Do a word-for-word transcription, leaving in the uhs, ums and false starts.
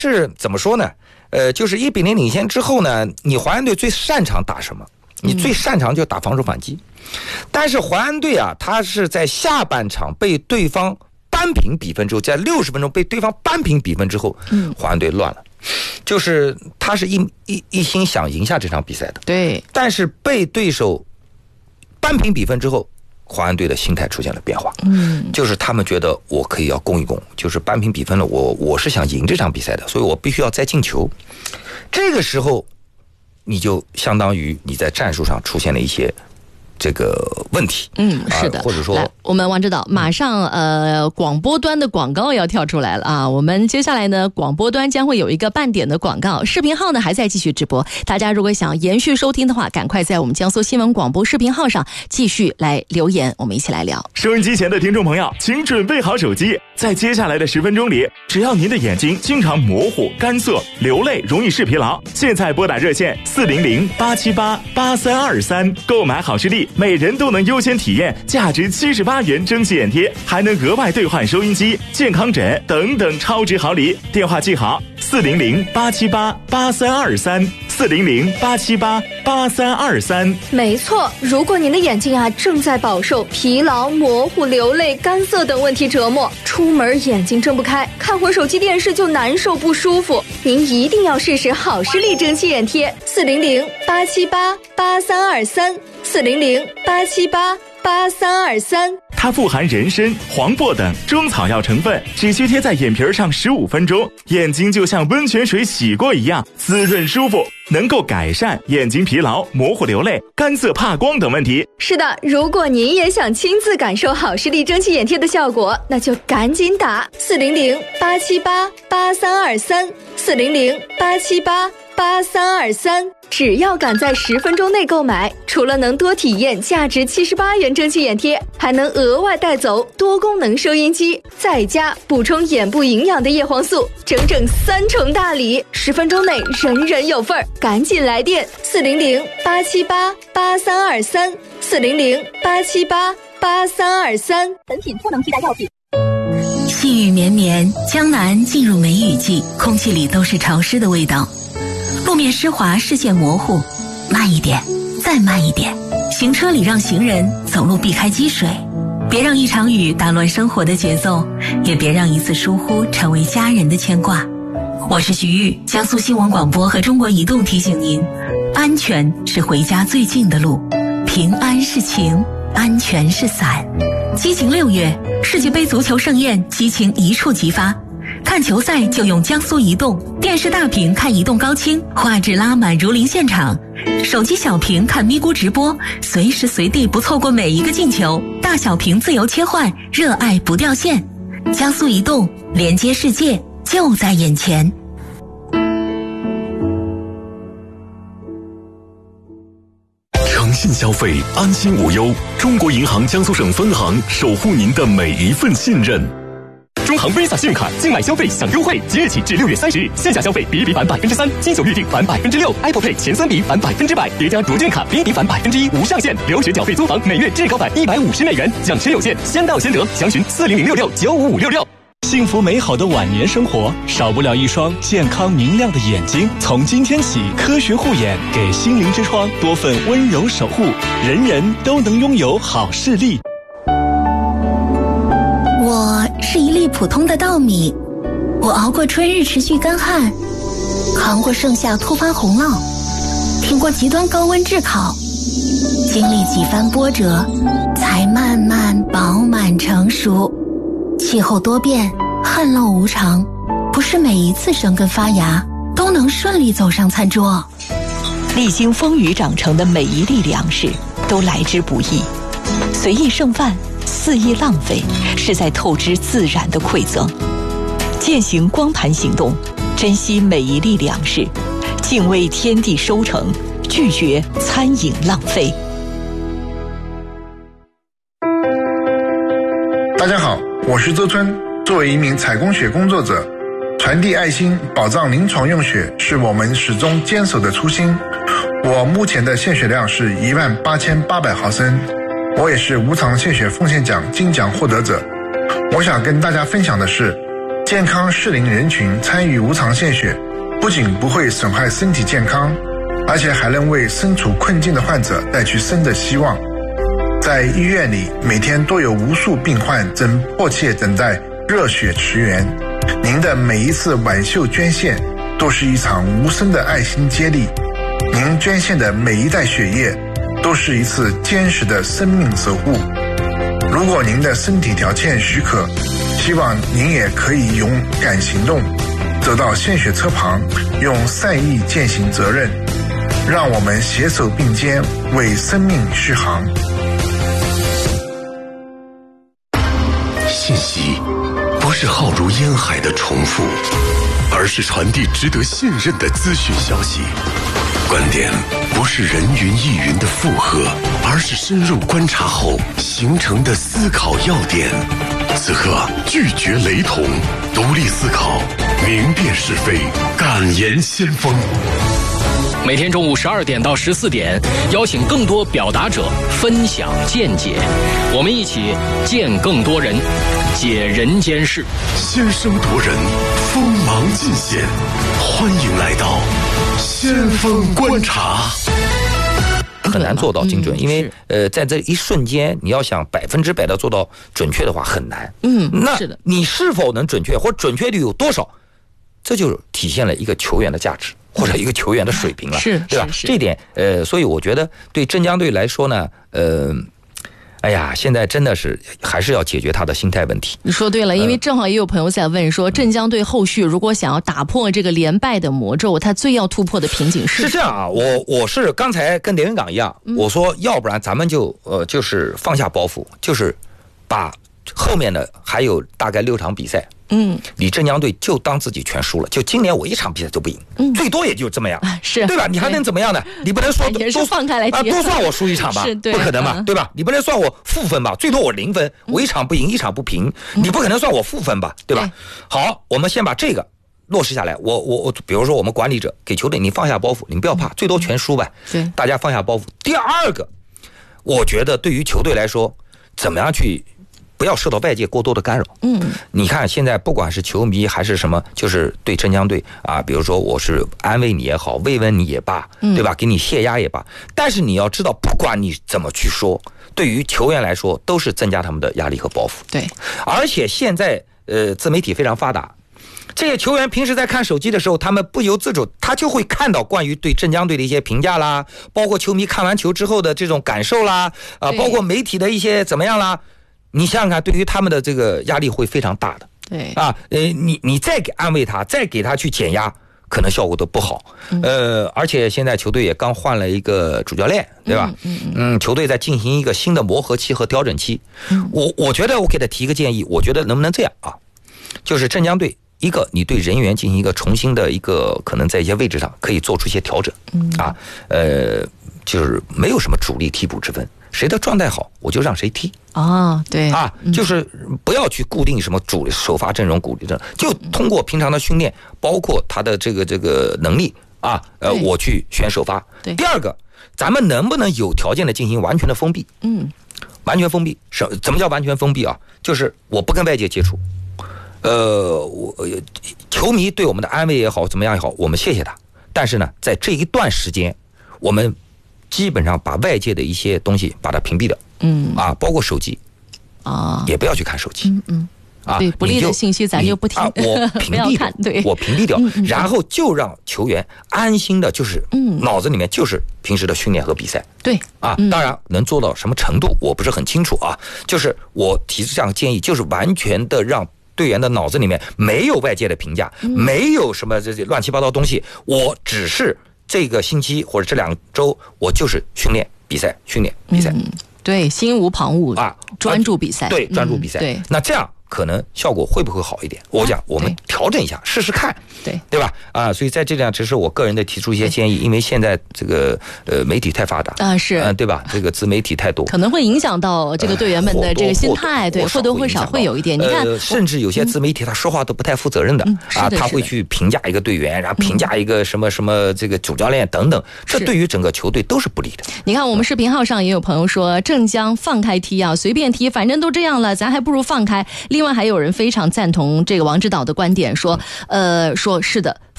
是怎么说呢？呃，就是一比零领先之后呢，你淮安队最擅长打什么？你最擅长就打防守反击。但是淮安队啊，他是在下半场被对方扳平比分之后，在六十分钟被对方扳平比分之后，嗯，淮安队乱了。就是他是一一一心想赢下这场比赛的， 对。 但是被对手扳平比分之后，淮安队的心态出现了变化，嗯，就是他们觉得我可以要攻一攻，就是扳平比分了，我我是想赢这场比赛的，所以我必须要再进球。这个时候，你就相当于你在战术上出现了一些这个问题， 嗯，是的， 啊、或者说， 来，我们王指导马上呃广播端的广告要跳出来了啊！我们接下来呢，广播端将会有一个半点的广告，视频号呢还在继续直播。大家如果想延续收听的话，赶快在我们江苏新闻广播视频号上继续来留言，我们一起来聊。 收音机前的听众朋友，请准备好手机，在接下来的十分钟里，只要您的眼睛经常模糊、干涩、流泪、容易视疲劳，现在拨打热线四零零八七八八三二三，购买好视力。每人都能优先体验价值七十八元蒸汽眼贴，还能额外兑换收音机、健康枕等等超值好礼。电话记好：四零零八七八八三二三，四零零八七八八三二三。 没错，如果您的眼睛啊正在饱受疲劳、模糊、流泪、干涩等问题折磨，出门眼睛睁不开，看会手机电视就难受不舒服，您一定要试试好视力蒸汽眼贴，四零零八七八八三二三。四零零八七八八三二三， 它富含人参、黄柏等中草药成分，只需贴在眼皮上十五分钟，眼睛就像温泉水洗过一样滋润舒服，能够改善眼睛疲劳、模糊流泪、干涩怕光等问题。 是的，如果您也想亲自感受好视力蒸汽眼贴的效果，那就赶紧打四零零八七八八三二三，四零零八七八八三二三。只要赶在十分钟内购买，除了能多体验价值七十八元蒸汽眼贴，还能额外带走多功能收音机，再加补充眼部营养的叶黄素，整整三重大礼，十分钟内人人有份儿！赶紧来电四零零八七八八三二三，四零零八七八八三二三。 本品不能替代药品。 细雨绵绵，江南进入梅雨季，空气里都是潮湿的味道。路面湿滑，视线模糊，慢一点，再慢一点。行车礼让行人，走路避开积水。别让一场雨打乱生活的节奏，也别让一次疏忽成为家人的牵挂。我是徐玉，江苏新闻广播和中国移动提醒您：安全是回家最近的路，平安是情，安全是伞。激情六月，世界杯足球盛宴，激情一触即发。看球赛就用江苏移动，电视大屏看移动高清，画质拉满如临现场；手机小屏看咪咕直播，随时随地不错过每一个进球，大小屏自由切换，热爱不掉线。江苏移动，连接世界就在眼前。 诚信消费，安心无忧。中国银行江苏省分行守护您的每一份信任。 中行 Visa 信用卡境外消费享优惠，即日起至六月三十日，线下消费比一比返百分之三，金九预订返百分之六 ，Apple Pay 前三笔返百分之百，叠加卓健卡第一笔返百分之一，无上限。留学缴费租房每月至高返一百五十美元，奖池有限，先到先得。详询四零零六六九五五六六。 幸福美好的晚年生活，少不了一双健康明亮的眼睛。从今天起，科学护眼，给心灵之窗多份温柔守护，人人都能拥有好视力。 我是一粒普通的稻米，我熬过春日持续干旱，扛过盛夏突发洪涝，挺过极端高温炙烤，经历几番波折，才慢慢饱满成熟。气候多变，旱涝无常，不是每一次生根发芽都能顺利走上餐桌。 历经风雨长成的每一粒粮食都来之不易，随意剩饭，肆意浪费，是在透支自然的馈赠。践行光盘行动，珍惜每一粒粮食，敬畏天地收成，拒绝餐饮浪费。 大家好，我是周春。作为一名采供血工作者，传递爱心，保障临床用血是我们始终坚守的初心。我目前的献血量是一万八千八百毫升，我也是无偿献血奉献奖金奖获得者。我想跟大家分享的是， 健康适龄人群参与无偿献血，不仅不会损害身体健康，而且还能为身处困境的患者带去新的希望。在医院里，每天都有无数病患正迫切等待热血驰援。您的每一次挽袖捐献，都是一场无声的爱心接力。您捐献的每一袋血液，都是一次坚实的生命守护。如果您的身体条件许可，希望您也可以勇敢行动，走到献血车旁，用善意践行责任，让我们携手并肩，为生命续航。 信息不是浩如烟海的重复，而是传递值得信任的资讯消息。观点不是人云亦云的附和，而是深入观察后形成的思考要点。此刻拒绝雷同，独立思考，明辨是非，敢言先锋。 每天中午十二点到十四点，邀请更多表达者分享见解，我们一起见更多人，解人间事， 先声夺人，锋芒尽显。欢迎来到先锋观察。 很难做到精准， 嗯、 因为呃，在这一瞬间，你要想百分之百的做到准确的话很难。 嗯， 那是的， 你是否能准确，或准确率有多少，这就体现了一个球员的价值，或者一个球员的水平了， 是， 对吧？ 是是这一点，呃，所以我觉得对镇江队来说呢，呃。哎呀，现在真的是还是要解决他的心态问题。 你说对了，因为正好也有朋友在问说，镇江队后续如果想要打破这个连败的魔咒，他最要突破的瓶颈是是这样啊。我我是刚才跟连云港一样，嗯、我说要不然咱们就呃就是放下包袱，就是把后面的还有大概六场比赛。 嗯， 你镇江队就当自己全输了，就今年我一场比赛都不赢，嗯、最多也就这么样， 啊、是对吧？你还能怎么样呢？你不能说也是放开来啊，多算我输一场吧，不可能嘛，啊、对吧？你不能算我负分吧？最多我零分，我一场不赢，一场不平，嗯、你不可能算我负分吧，对吧？对，好，我们先把这个落实下来。我我我，比如说我们管理者给球队，你放下包袱，你不要怕，嗯、最多全输呗， 对， 大家放下包袱。第二个，我觉得对于球队来说，怎么样去？不要受到外界过多的干扰。 嗯， 你看现在不管是球迷还是什么，就是对镇江队啊，比如说我是安慰你也好，慰问你也罢，对吧？给你泄压也罢，但是你要知道，不管你怎么去说，对于球员来说都是增加他们的压力和包袱。 对， 而且现在呃自媒体非常发达。这些球员平时在看手机的时候，他们不由自主，他就会看到关于对镇江队的一些评价啦，包括球迷看完球之后的这种感受啦，啊、呃，包括媒体的一些怎么样啦。你想想看，对于他们的这个压力会非常大的。 对啊，呃，你你再给安慰他，再给他去减压，可能效果都不好。嗯、呃，而且现在球队也刚换了一个主教练，对吧？ 嗯嗯嗯，球队在进行一个新的磨合期和调整期。 嗯， 我我觉得我给他提一个建议，我觉得能不能这样啊？就是镇江队，一个你对人员进行一个重新的一个可能在一些位置上可以做出一些调整。 嗯啊，呃，就是没有什么主力替补之分。谁的状态好，我就让谁踢。 哦，对啊，就是不要去固定什么主首发阵容，鼓励阵，就通过平常的训练，包括他的这个这个能力啊，呃，我去选首发。 对。 第二个，咱们能不能有条件的进行完全的封闭？ 嗯， 完全封闭，什怎么叫完全封闭啊？就是我不跟外界接触，呃，我球迷对我们的安慰也好，怎么样也好，我们谢谢他。但是呢，在这一段时间，我们基本上把外界的一些东西把它屏蔽掉， 嗯啊，包括手机， 啊， 也不要去看手机， 嗯嗯， 啊， 对，不利的信息咱就不听， 啊、我屏蔽掉， 对， 我屏蔽掉， 嗯嗯、 然后就让球员安心的，就是嗯， 脑子里面就是平时的训练和比赛， 对， 啊， 嗯、 当然能做到什么程度我不是很清楚啊，就是我提出这样建议，就是完全的让队员的脑子里面没有外界的评价， 嗯、 没有什么这些乱七八糟东西，我只是。这个星期或者这两周，我就是训练比赛，训练比赛， 嗯、对，心无旁骛啊， 专注比赛， 对，专注比赛。 嗯、对， 那这样可能效果会不会好一点？我讲，我们调整一下，试试看。 对对吧？啊，所以在这样，只是我个人的提出一些建议，因为现在这个呃媒体太发达啊，是、 呃，对吧？这个自媒体太多， 可能会影响到这个队员们的这个心态，对，或多或少会有一点。你看、 呃，甚至有些自媒体他说话都不太负责任的、 嗯、 啊，他会去评价一个队员，然后评价一个什么什么这个主教练等等，这对于整个球队都是不利的。 你看我们视频号上也有朋友说，郑江放开踢啊，随便踢，反正都这样了，咱还不如放开。另外还有人非常赞同这个王指导的观点，说，呃，说是的。